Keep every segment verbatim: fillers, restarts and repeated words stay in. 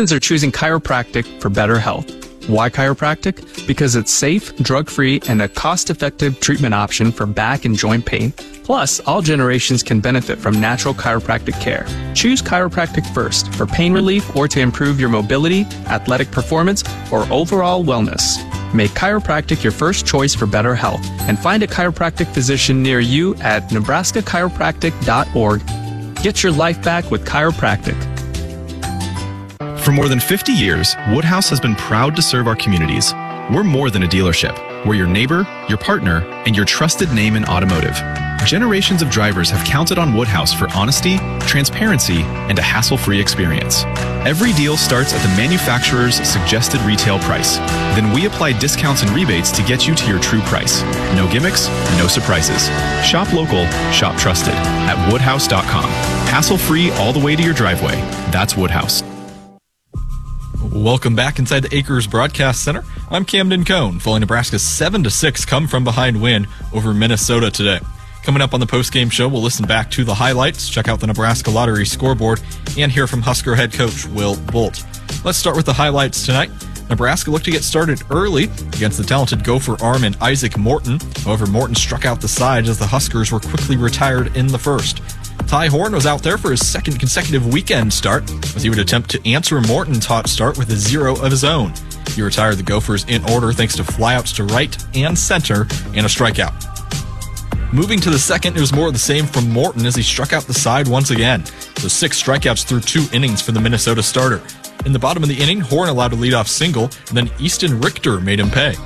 Nebraskans are choosing chiropractic for better health. Why chiropractic? Because it's safe, drug-free, and a cost-effective treatment option for back and joint pain. Plus, all generations can benefit from natural chiropractic care. Choose chiropractic first for pain relief or to improve your mobility, athletic performance, or overall wellness. Make chiropractic your first choice for better health, and find a chiropractic physician near you at nebraska chiropractic dot org. Get your life back with chiropractic. For more than fifty years, Woodhouse has been proud to serve our communities. We're more than a dealership. We're your neighbor, your partner, and your trusted name in automotive. Generations of drivers have counted on Woodhouse for honesty, transparency, and a hassle-free experience. Every deal starts at the manufacturer's suggested retail price. Then we apply discounts and rebates to get you to your true price. No gimmicks, no surprises. Shop local, shop trusted at woodhouse dot com. Hassle-free all the way to your driveway. That's Woodhouse. Welcome back inside the Acres Broadcast Center. I'm Camden Cohn, following Nebraska's seven to six come-from-behind win over Minnesota today. Coming up on the postgame show, we'll listen back to the highlights, check out the Nebraska Lottery scoreboard, and hear from Husker head coach Will Bolt. Let's start with the highlights tonight. Nebraska looked to get started early against the talented Gopher arm and Isaac Morton. However, Morton struck out the side as the Huskers were quickly retired in the first. Ty Horn was out there for his second consecutive weekend start, as he would attempt to answer Morton's hot start with a zero of his own. He retired the Gophers in order thanks to flyouts to right and center and a strikeout. Moving to the second, it was more of the same from Morton as he struck out the side once again. So six strikeouts through two innings for the Minnesota starter. In the bottom of the inning, Horn allowed a leadoff single, and then Easton Richter made him pay.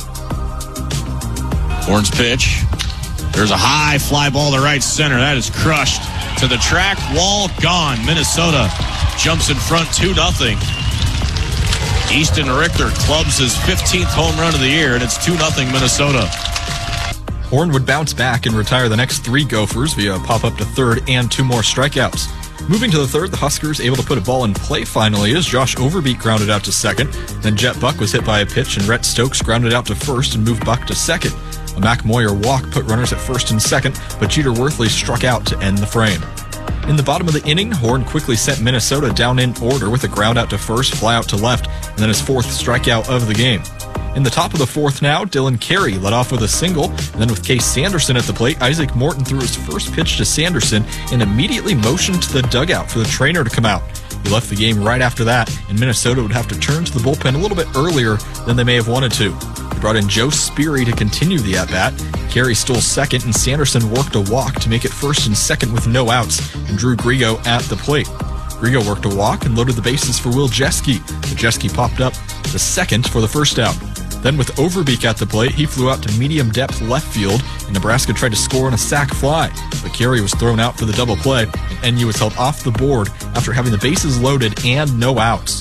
Horn's pitch. There's a high fly ball to right center. That is crushed to the track wall. Gone. Minnesota jumps in front two nothing. Easton Richter clubs his fifteenth home run of the year, and it's two nothing Minnesota. Horn would bounce back and retire the next three Gophers via a pop-up to third and two more strikeouts. Moving to the third, the Huskers able to put a ball in play finally as Josh Overbeek grounded out to second. Then Jet Buck was hit by a pitch, and Rhett Stokes grounded out to first and moved Buck to second. A Mac Moyer walk put runners at first and second, but Jeter Worthley struck out to end the frame. In the bottom of the inning, Horn quickly sent Minnesota down in order with a ground out to first, fly out to left, and then his fourth strikeout of the game. In the top of the fourth now, Dylan Carey led off with a single, and then with Case Sanderson at the plate, Isaac Morton threw his first pitch to Sanderson and immediately motioned to the dugout for the trainer to come out. He left the game right after that, and Minnesota would have to turn to the bullpen a little bit earlier than they may have wanted to. They brought in Joe Sperry to continue the at-bat. Carey stole second, and Sanderson worked a walk to make it first and second with no outs, and Drew Grigo at the plate. Grigo worked a walk and loaded the bases for Will Jeske, but Jeske popped up the second for the first out. Then with Overbeek at the plate, he flew out to medium-depth left field, and Nebraska tried to score on a sac fly, but Carey was thrown out for the double play, and N U was held off the board after having the bases loaded and no outs.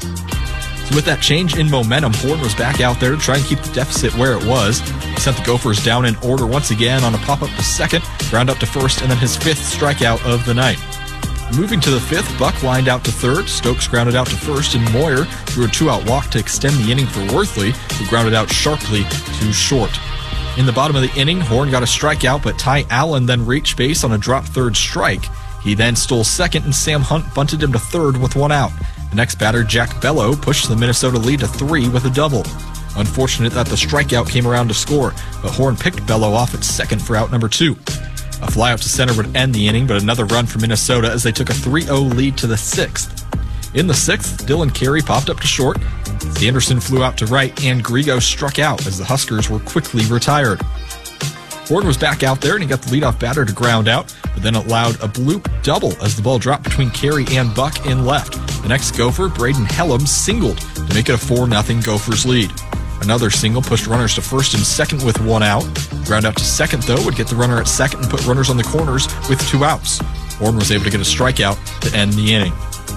So with that change in momentum, Horn was back out there to try and keep the deficit where it was. He sent the Gophers down in order once again on a pop-up to second, ground up to first, and then his fifth strikeout of the night. Moving to the fifth, Buck lined out to third, Stokes grounded out to first, and Moyer threw a two-out walk to extend the inning for Worthley, who grounded out sharply to short. In the bottom of the inning, Horn got a strikeout, but Ty Allen then reached base on a drop third strike. He then stole second, and Sam Hunt bunted him to third with one out. The next batter, Jack Bellow, pushed the Minnesota lead to three with a double. Unfortunate that the strikeout came around to score, but Horn picked Bellow off at second for out number two. A flyout to center would end the inning, but another run for Minnesota as they took a three oh lead to the sixth. In the sixth, Dylan Carey popped up to short, Sanderson flew out to right, and Grigo struck out as the Huskers were quickly retired. Horn was back out there, and he got the leadoff batter to ground out, but then allowed a bloop double as the ball dropped between Carey and Buck in left. The next Gopher, Braden Hellam, singled to make it a four nothing Gophers lead. Another single pushed runners to first and second with one out. Ground out to second, though, would get the runner at second and put runners on the corners with two outs. Horn was able to get a strikeout to end the inning.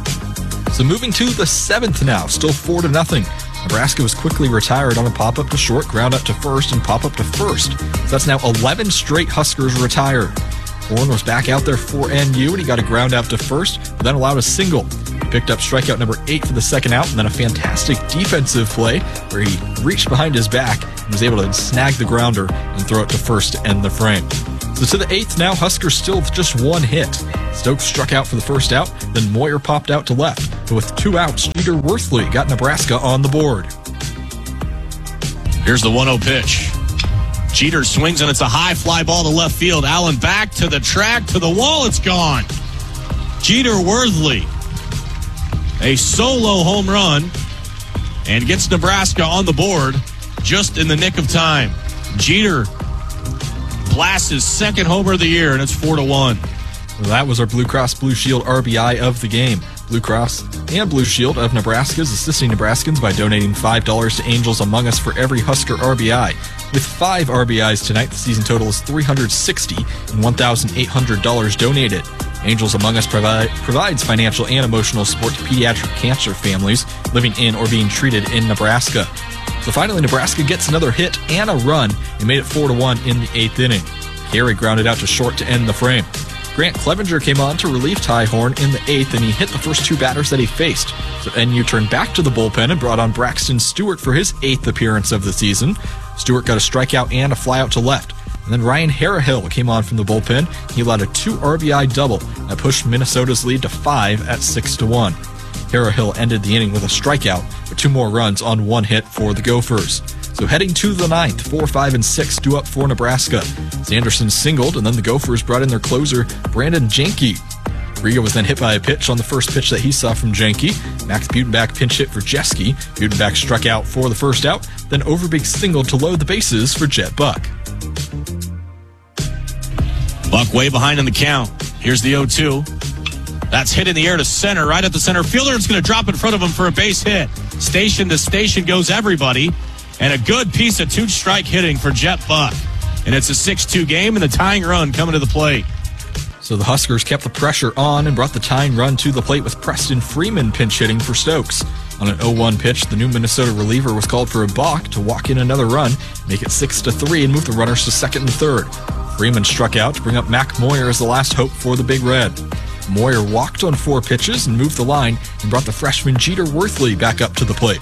So moving to the seventh now, still four to nothing. Nebraska was quickly retired on a pop-up to short, ground up to first, and pop-up to first. So that's now eleven straight Huskers retired. Horn was back out there for N U, and he got a ground out to first, but then allowed a single. He picked up strikeout number eight for the second out, and then a fantastic defensive play where he reached behind his back and was able to snag the grounder and throw it to first to end the frame. So to the eighth now, Huskers still with just one hit. Stokes struck out for the first out, then Moyer popped out to left. but with two outs, Jeter Worthley got Nebraska on the board. Here's the one oh pitch. Jeter swings, and it's a high fly ball to left field. Allen back to the track, to the wall. It's gone. Jeter Worthley, a solo home run, and gets Nebraska on the board just in the nick of time. Jeter blasts his second homer of the year, and it's four to one. That was our Blue Cross Blue Shield R B I of the game. Blue Cross and Blue Shield of Nebraska is assisting Nebraskans by donating five dollars to Angels Among Us for every Husker R B I. With five R B Is tonight, the season total is three hundred sixty and one thousand eight hundred dollars donated. Angels Among Us provide, provides financial and emotional support to pediatric cancer families living in or being treated in Nebraska. So finally, Nebraska gets another hit and a run and made it four to one in the eighth inning. Carey grounded out to short to end the frame. Grant Clevenger came on to relieve Ty Horn in the eighth, and he hit the first two batters that he faced. So N U turned back to the bullpen and brought on Braxton Stewart for his eighth appearance of the season. Stewart got a strikeout and a flyout to left. And then Ryan Harrahill came on from the bullpen. He allowed a two R B I double that pushed Minnesota's lead to five at six to one. Harrahill ended the inning with a strikeout, with two more runs on one hit for the Gophers. So heading to the ninth, four, five, and six due up for Nebraska. Sanderson singled, and then the Gophers brought in their closer, Brandon Janke. Riga was then hit by a pitch on the first pitch that he saw from Janke. Max Butenbach pinch hit for Jeske. Butenbach struck out for the first out, then Overbeek singled to load the bases for Jet Buck. Buck way behind in the count. Here's the oh two. That's hit in the air to center, right at the center fielder. It's going to drop in front of him for a base hit. Station to station goes everybody. And a good piece of two-strike hitting for Jet Buck. And it's a six two game, and the tying run coming to the plate. So the Huskers kept the pressure on and brought the tying run to the plate with Preston Freeman pinch hitting for Stokes. On an oh one pitch, the new Minnesota reliever was called for a balk to walk in another run, make it six to three, and move the runners to second and third. Freeman struck out to bring up Mac Moyer as the last hope for the Big Red. Moyer walked on four pitches and moved the line and brought the freshman Jeter Worthley back up to the plate.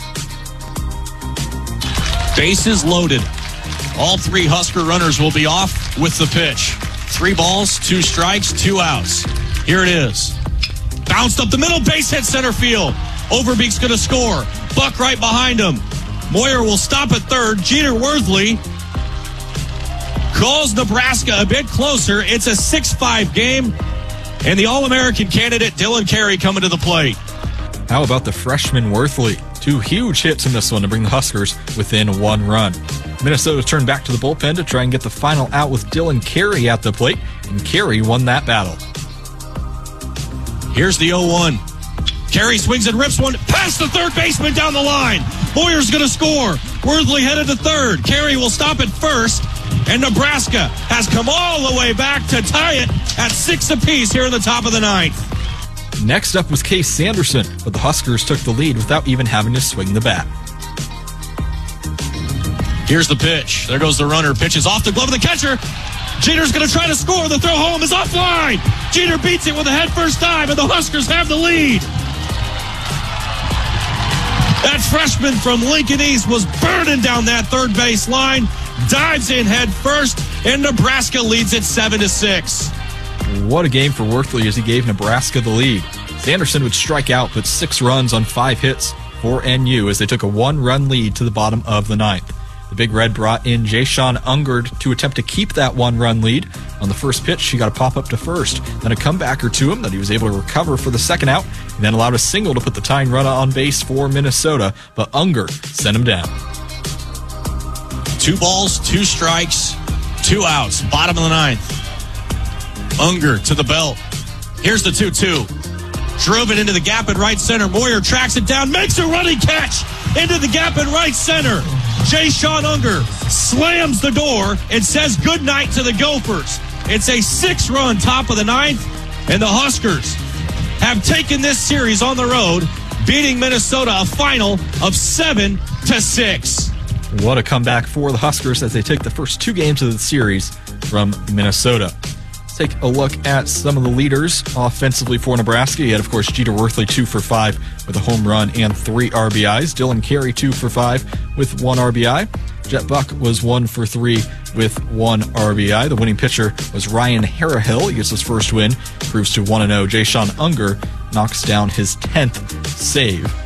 Bases loaded. All three Husker runners will be off with the pitch. Three balls, two strikes, two outs. Here it is. Bounced up the middle, base hit center field. Overbeek's going to score. Buck right behind him. Moyer will stop at third. Jeter Worthley calls Nebraska a bit closer. It's a six five game. And the All-American candidate, Dylan Carey, coming to the plate. How about the freshman Worthley? Two huge hits in this one to bring the Huskers within one run. Minnesota turned back to the bullpen to try and get the final out with Dylan Carey at the plate, and Carey won that battle. Here's the oh one. Carey swings and rips one past the third baseman down the line. Moyer's going to score. Worthley headed to third. Carey will stop at first, and Nebraska has come all the way back to tie it at six apiece here in the top of the ninth. Next up was Case Sanderson, but the Huskers took the lead without even having to swing the bat. Here's the pitch. There goes the runner. Pitches off the glove of the catcher. Jeter's going to try to score. The throw home is offline. Jeter beats it with a head first dive, and the Huskers have the lead. That freshman from Lincoln East was burning down that third base line. Dives in head first, and Nebraska leads it seven to six. What a game for Worthley as he gave Nebraska the lead. Sanderson would strike out, but six runs on five hits for N U as they took a one-run lead to the bottom of the ninth. The Big Red brought in Jayshon Ungard to attempt to keep that one-run lead. On the first pitch, he got a pop-up to first, then a comebacker to him that he was able to recover for the second out, and then allowed a single to put the tying run on base for Minnesota, but Ungard sent him down. Two balls, two strikes, two outs, bottom of the ninth. Ungard to the belt. Here's the two two. Drove it into the gap in right center. Moyer tracks it down, makes a running catch into the gap in right center. Jayshon Ungard slams the door and says goodnight to the Gophers. It's a six-run top of the ninth, and the Huskers have taken this series on the road, beating Minnesota a final of seven to six. What a comeback for the Huskers as they take the first two games of the series from Minnesota. Let's take a look at some of the leaders offensively for Nebraska. You had, of course, Jeter Worthley two for five with a home run and three R B Is. Dylan Carey two for five with one R B I. Jet Buck was one for three with one R B I. The winning pitcher was Ryan Harrahill. He gets his first win, proves to one and oh. Jayshon Ungard knocks down his tenth save